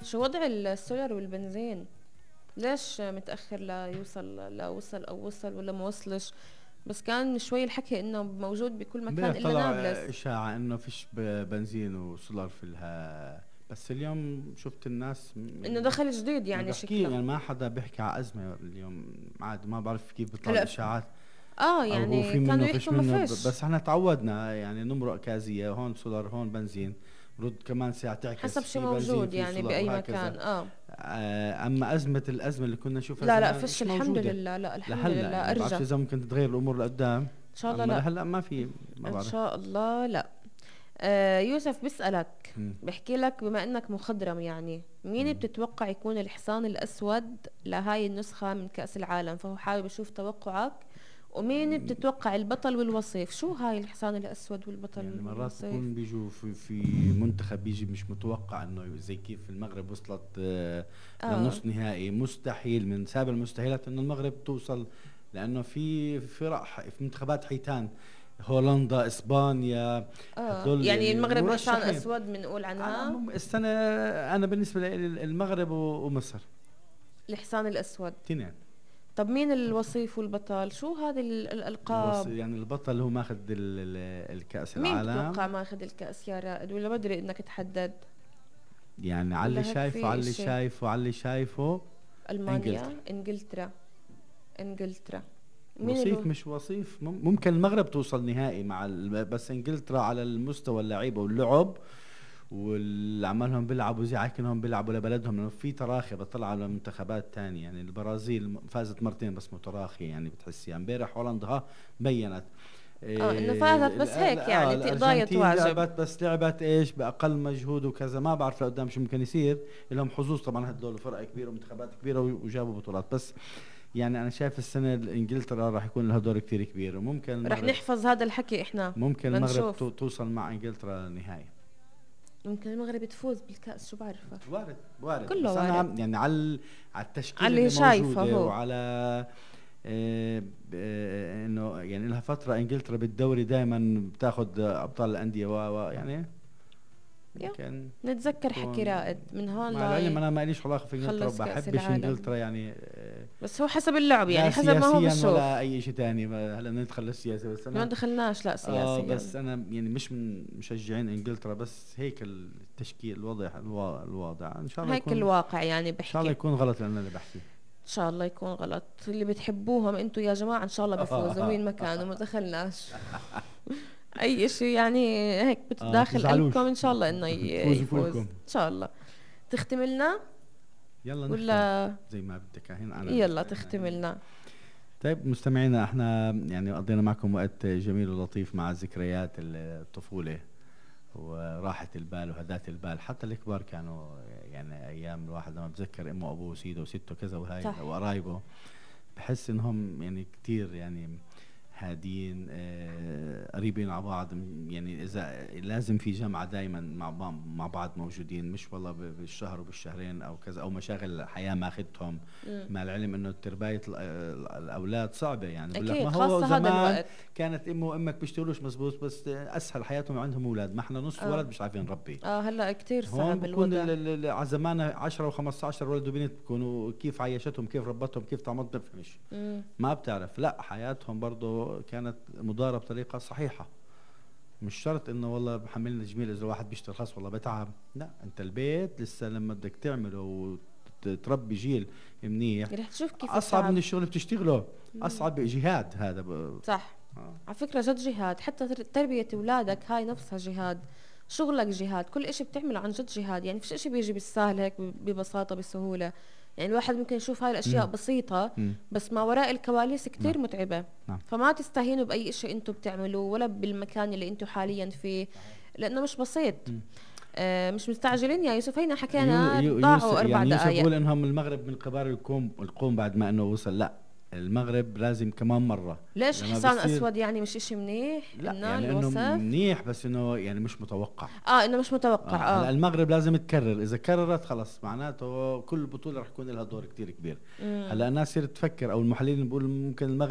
شو وضع السولر والبنزين؟ ليش متأخر لا يوصل، لا وصل أو وصل ولا ما وصلش؟ بس كان شوي الحكي إنه موجود بكل مكان امبارح إلا طلع نابلس. اشاعه انه فيش بنزين وسولار في الها. بس اليوم شفت الناس إنه يعني دخل جديد ما يعني بحكي، شكله. يعني ما حدا بيحكي على ازمه اليوم، عادي ما بعرف كيف بيطلع هلا الاشاعات. او هو يعني في كانوا منه فيش يحكوا ما منه، فيش. بس احنا تعودنا يعني نمرق كازيه، هون سولار هون بنزين، رد كمان ساعه حسب تعكس شو في بنزين موجود في يعني سولار بأي وهكذا. مكان اما الازمه اللي كنا نشوفها لا لا زمان فش مش الحمد موجوده لله، لا الحمد لهلا، لله يعني أرجع. بعرفش اذا ممكن تتغير الامور لقدام. إن شاء الله اما لا. لهلا ما في، ما إن بعرف. شاء الله لا. يوسف بيسألك، مم. بحكي لك بما انك مخضرم يعني، مين مم. بتتوقع يكون الحصان الأسود لهاي النسخة من كأس العالم؟ فهو حابب يشوف توقعك. ومين بتتوقع البطل والوصيف؟ شو هاي الحصان الأسود والبطل يعني مرات والوصيف؟ بكون بيجوا في منتخب بيجي مش متوقع انه زي كيف المغرب وصلت اه لنص نهائي. مستحيل من سابع المستحيلات انه المغرب توصل، لانه في فرق في منتخبات حيتان، هولندا، اسبانيا، اه هدول يعني يعني المغرب حصان مرشحين. أسود بنقول انا عنها. السنه، انا بالنسبه لي المغرب ومصر الحصان الأسود. تنين. طب مين الوصيف والبطل؟ شو هذه الألقاب؟ يعني البطل هو ماخذ الكأس مين بتتوقع العالم. ماخذ الكأس يا رائد، ولا بدري انك تحدد؟ يعني على اللي ولا هيك شايفه، في على اللي اشي؟ شايفه، على اللي شايفه انجلترا. ألمانيا، إنجلترا. إنجلترا. مين وصيف مش وصيف، ممكن المغرب توصل نهائي مع بس انجلترا على المستوى اللعيبه واللعب واللي عمالهم بيلعبوا زي عكنهم بيلعبوا لبلدهم، لانه في تراخي بطلع على منتخبات تانية. يعني البرازيل فازت مرتين بس متراخي، يعني بتحسيها امبارح هولندا بينت. إنه فازت بس هيك يعني ضايت الارجنتين واجب. لعبت، بس لعبت ايش باقل مجهود وكذا، ما بعرف لقدام شو ممكن يصير. لهم حظوظ طبعا، هدول فرق كبيره ومنتخبات كبيره وجابوا بطولات. بس يعني انا شايف السنه انجلترا راح يكون لها دور كثير كبير، وممكن رح المغرب، نحفظ هذا الحكي إحنا. ممكن المغرب لنشوف. توصل مع انجلترا نهائي. ممكن المغرب تفوز بالكأس، شو بعرفها. وارد، وارد، كله بس وارد. انا يعني على التشكيله على اللي اللي شايفه موجوده هو. وعلى انه يعني لها فتره انجلترا بالدوري دائما بتاخذ ابطال الانديه يعني يا ممكن نتذكر حكي تكون. رائد من هون مع العلم لا انا ما ليش علاقه في انجلترا، يخلص كأس وبحبش العالم. انجلترا يعني بس هو حسب اللعب لا يعني، حسب ما هو سياسيا ولا بشوف. اي شيء ثاني. هلا ندخل للسياسه، بس ما انا دخلناش لا بس سياسيا. انا يعني مش من مشجعين انجلترا، بس هيك التشكيل الوضع الواضع ان شاء الله هيك يكون، الواقع يعني ان شاء الله بحكي. يكون غلط لان اللي بحكي. ان شاء الله يكون غلط. اللي بتحبوهم انتوا يا جماعة ان شاء الله بفوزوا، مين مكانه ما دخلناش. اي اشي يعني هيك اه بتداخل قلبكم تزعلوش، ان شاء الله انه تفوزوا يفوز كلكم. ان شاء الله. تختم لنا يلا نختم ولا؟ زي ما بدك، هين انا يلا يعني. تختم لنا. طيب مستمعينا، احنا يعني قضينا معكم وقت جميل ولطيف مع ذكريات الطفولة وراحة البال وهدات البال. حتى الكبار كانوا يعني ايام الواحد لما بتذكر امه وابوه وسيده وسته كذا وهاي صح. وقرايبه، بحس انهم يعني كتير يعني هادين، قريبين على بعض. يعني اذا لازم في جمعه دائما مع بعض موجودين، مش والله بالشهر وبالشهرين او كذا، او مشاغل الحياه ماخذتهم. مم. مع العلم انه تربايه الاولاد صعبه، يعني بقول لك ما اكيد هو خاصة هذا زمان الوقت. كانت امه وامك بيشتغلوش مزبوط، بس اسهل حياتهم عندهم اولاد. ما احنا نص اه ولد مش عارفين نربي. هلا كتير هون صعب بكون الوضع. على زماننا 10 و15 ولد وبنت، بكونوا كيف عيشتهم، كيف ربتهم، كيف طعمت، ما بفهمش، مم. ما بتعرف. لا حياتهم برضو كانت مدارة بطريقة صحيحة. مش شرط انه والله بحملنا جميل اذا واحد بيشتغل، خاص والله بتعب. لا، انت البيت لسه لما بدك تعمله وتربي جيل منيح رح تشوف كيف اصعب من التعب. الشغل اللي بتشتغله. مم. اصعب جهاد هذا صح. آه. على فكرة جد جهاد، حتى تربية أولادك هاي نفسها جهاد. شغلك جهاد، كل إشي بتعمله عن جد جهاد يعني. فيش إشي بيجي بالسهل هيك ببساطة بسهولة. يعني الواحد ممكن يشوف هاي الأشياء مم. بسيطة، مم. بس ما وراء الكواليس نعم، كتير متعبة. نعم. فما تستهينوا بأي إشي أنتوا بتعملوه، ولا بالمكان اللي أنتوا حاليا فيه، لأنه مش بسيط. مم. مش مستعجلين يا يوسف، هينا حكينا ضاعوا أربع يعني يوسف دقايق بقول انهم المغرب من كبار القوم بعد ما انه وصل. لا، المغرب لازم كمان مرة ليش لما حصان بصير. أسود يعني مش إشي منيح لا إنه يعني انه الوصف؟ منيح، بس انه يعني مش متوقع. إنه مش متوقع هلا المغرب لازم تكرر، اذا كررت خلص معناته كل بطولة رح يكون لها دور كتير كبير. مم. هلا الناس صارت تفكر او المحللين بيقولوا ممكن المغرب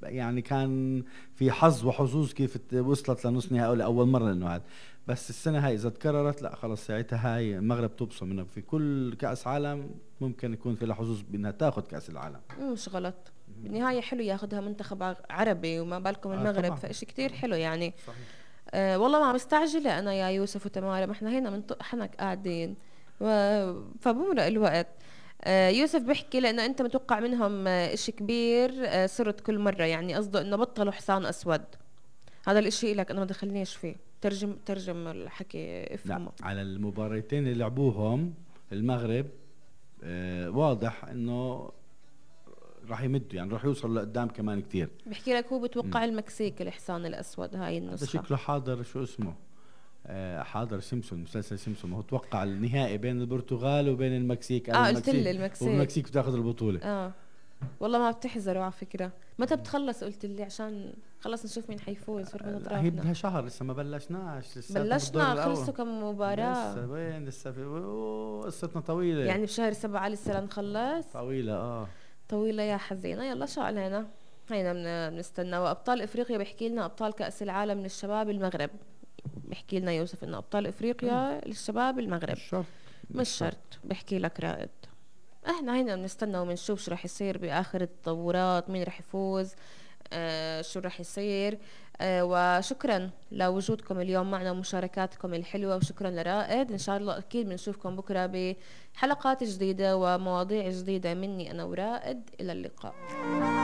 يعني كان في حظ وحظوظ كيف وصلت لنص نهائي لأول مرة لأنه هذا. بس السنة هاي إذا تكررت لا خلص ساعتها هاي المغرب تبصم منها في كل كأس عالم، ممكن يكون في لها حظوظ بأنها تاخذ كأس العالم. مش غلط. بالنهاية حلو ياخدها منتخب عربي وما بالكم المغرب، طبعا. فإشي كتير حلو يعني. صحيح. والله ما مستعجلة أنا يا يوسف وتمارا، ما إحنا هنا من حنك قاعدين و... فبمرق الوقت. يوسف بيحكي لأنه أنت متوقع منهم إشي كبير، صرت كل مرة يعني قصده إنه بطلوا حصان أسود. هذا الإشي إلك أنا ما دخلنيش فيه، ترجم الحكي افهمه. لا على المباراتين اللي لعبوهم المغرب واضح انه راح يمدوا، يعني راح يوصلوا لقدام كمان كتير. بحكي لك هو بتوقع المكسيك الحصان الأسود هاي هذا النسخة. شكله حاضر شو اسمه حاضر سيمسون، مسلسل سيمسون، هو توقع النهائي بين البرتغال وبين المكسيك. قلت لي المكسيك والمكسيك بتاخذ البطولة. والله ما بتحذروا على فكرة. متى بتخلص قلت لي عشان خلص نشوف مين حيفوز في هي طرافنا. بدها شهر لسه ما بلشناش، لسه بلشنا خلصوا كم مباراة لسه وين لسه في قصتنا طويلة يعني بشهر 7 لسه نخلص. طويلة طويلة يا حزينة. يلا شو علينا، هينا بنستنى. وأبطال إفريقيا بيحكي لنا أبطال كأس العالم للشباب المغرب. بيحكي لنا يوسف إنه أبطال إفريقيا للشباب المغرب مش شرط. بحكي لك رائد احنا هنا بنستنى وبنشوف شو رح يصير باخر التطورات، مين رح يفوز، شو رح يصير. وشكرا لوجودكم اليوم معنا ومشاركاتكم الحلوة، وشكرا لرائد. ان شاء الله اكيد بنشوفكم بكرة بحلقات جديدة ومواضيع جديدة مني انا ورائد. الى اللقاء.